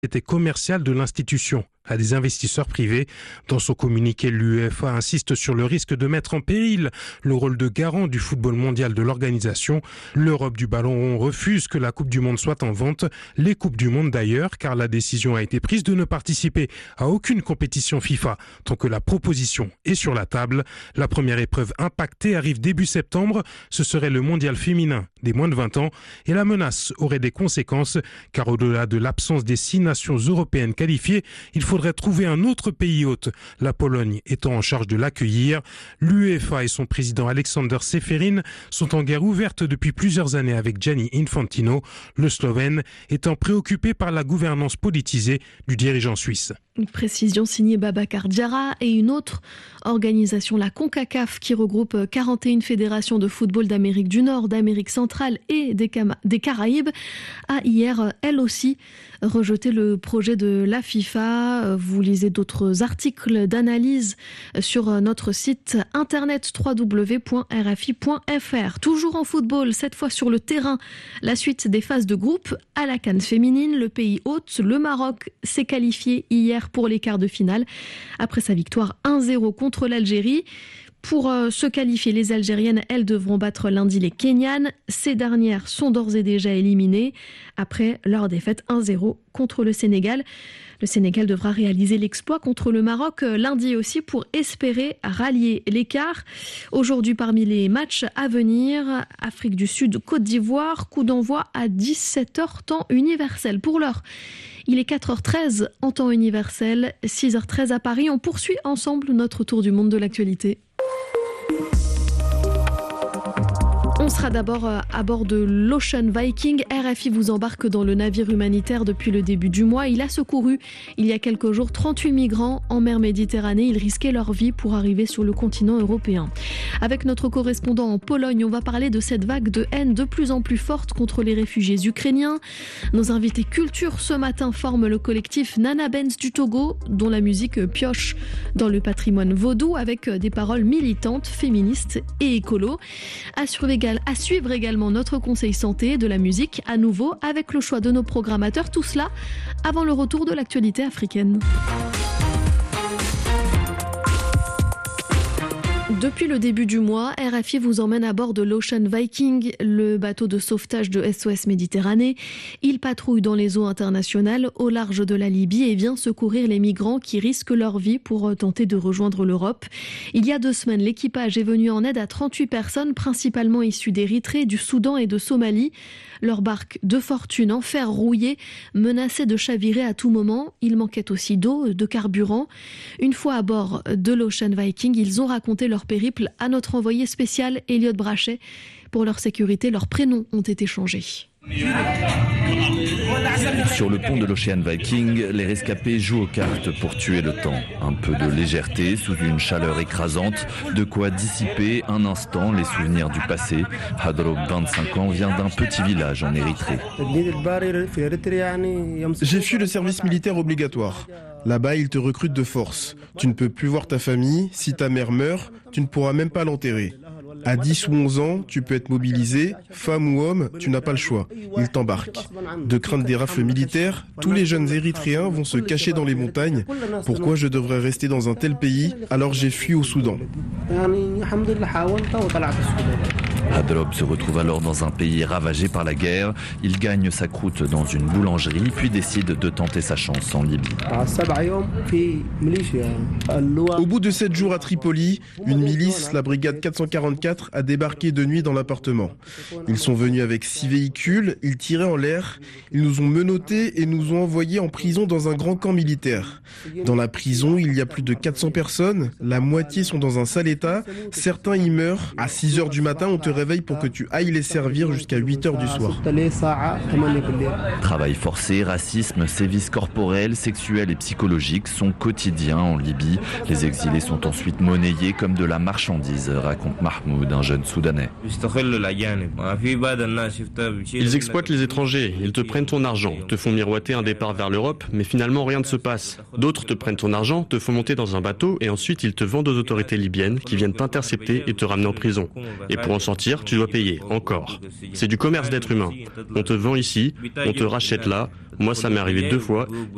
l'intérêt commercial de l'institution à des investisseurs privés. Dans son communiqué, l'UEFA insiste sur le risque de mettre en péril le rôle de garant du football mondial de l'organisation. L'Europe du ballon rond refuse que la Coupe du Monde soit en vente, les Coupes du Monde d'ailleurs, car la décision a été prise de ne participer à aucune compétition FIFA tant que la proposition est sur la table. La première épreuve impactée arrive début septembre, ce serait le mondial féminin des moins de 20 ans et la menace aurait des conséquences car au-delà de l'absence des 6 nations européennes qualifiées, il faudrait trouver un autre pays hôte, la Pologne étant en charge de l'accueillir. L'UEFA et son président Aleksander Čeferin sont en guerre ouverte depuis plusieurs années avec Gianni Infantino, le Slovène étant préoccupé par la gouvernance politisée du dirigeant suisse. Une précision signée Babacar Diarra et une autre organisation, la CONCACAF, qui regroupe 41 fédérations de football d'Amérique du Nord, d'Amérique centrale et des Caraïbes, a hier, elle aussi, rejeté le projet de la FIFA. Vous lisez d'autres articles d'analyse sur notre site internet www.rfi.fr. Toujours en football, cette fois sur le terrain, la suite des phases de groupe à la CAN féminine. Le pays hôte, le Maroc, s'est qualifié hier pour les quarts de finale après sa victoire 1-0 contre l'Algérie. Pour se qualifier, les Algériennes, elles devront battre lundi les Kenyanes. Ces dernières sont d'ores et déjà éliminées après leur défaite 1-0 contre le Sénégal. Le Sénégal devra réaliser l'exploit contre le Maroc lundi aussi pour espérer rallier l'écart. Aujourd'hui, parmi les matchs à venir, Afrique du Sud, Côte d'Ivoire, coup d'envoi à 17h temps universel. Pour l'heure, il est 4h13 en temps universel, 6h13 à Paris. On poursuit ensemble notre tour du monde de l'actualité. On sera d'abord à bord de l'Ocean Viking. RFI vous embarque dans le navire humanitaire depuis le début du mois. Il a secouru il y a quelques jours 38 migrants en mer Méditerranée. Ils risquaient leur vie pour arriver sur le continent européen. Avec notre correspondant en Pologne, on va parler de cette vague de haine de plus en plus forte contre les réfugiés ukrainiens. Nos invités culture ce matin forment le collectif Nana Benz du Togo, dont la musique pioche dans le patrimoine vaudou avec des paroles militantes, féministes et écolo. À suivre également notre conseil santé, de la musique à nouveau avec le choix de nos programmateurs. Tout cela avant le retour de l'actualité africaine. Depuis le début du mois, RFI vous emmène à bord de l'Ocean Viking, le bateau de sauvetage de SOS Méditerranée. Il patrouille dans les eaux internationales au large de la Libye et vient secourir les migrants qui risquent leur vie pour tenter de rejoindre l'Europe. Il y a 2 semaines, l'équipage est venu en aide à 38 personnes, principalement issues d'Érythrée, du Soudan et de Somalie. Leur barque de fortune en fer rouillé menaçait de chavirer à tout moment. Il manquait aussi d'eau, de carburant. Une fois à bord de l'Ocean Viking, ils ont raconté leur périple à notre envoyé spécial Elliot Brachet. Pour leur sécurité, leurs prénoms ont été changés. Sur le pont de l'Ocean Viking, les rescapés jouent aux cartes pour tuer le temps. Un peu de légèreté sous une chaleur écrasante, de quoi dissiper un instant les souvenirs du passé. Hadrob, 25 ans, vient d'un petit village en Érythrée. J'ai fui le service militaire obligatoire. Là-bas, ils te recrutent de force. Tu ne peux plus voir ta famille. Si ta mère meurt, tu ne pourras même pas l'enterrer. À 10 ou 11 ans, tu peux être mobilisé, femme ou homme, tu n'as pas le choix. Ils t'embarquent. De crainte des rafles militaires, tous les jeunes Érythréens vont se cacher dans les montagnes. Pourquoi je devrais rester dans un tel pays? Alors j'ai fui au Soudan. Hadrob se retrouve alors dans un pays ravagé par la guerre. Il gagne sa croûte dans une boulangerie, puis décide de tenter sa chance en Libye. Au bout de 7 jours à Tripoli, une milice, la brigade 444, a débarqué de nuit dans l'appartement. Ils sont venus avec 6 véhicules, ils tiraient en l'air, ils nous ont menottés et nous ont envoyés en prison dans un grand camp militaire. Dans la prison, il y a plus de 400 personnes, la moitié sont dans un sale état, certains y meurent. À 6h du matin, on te réveille pour que tu ailles les servir jusqu'à 8h du soir. Travail forcé, racisme, sévices corporels, sexuels et psychologiques sont quotidiens en Libye. Les exilés sont ensuite monnayés comme de la marchandise, raconte Mahmoud, un jeune Soudanais. Ils exploitent les étrangers, ils te prennent ton argent, te font miroiter un départ vers l'Europe, mais finalement rien ne se passe. D'autres te prennent ton argent, te font monter dans un bateau et ensuite ils te vendent aux autorités libyennes qui viennent t'intercepter et te ramener en prison. Et pour en sortir, tu dois payer, encore. C'est du commerce d'êtres humains. On te vend ici, on te rachète là. Moi, ça m'est arrivé 2 fois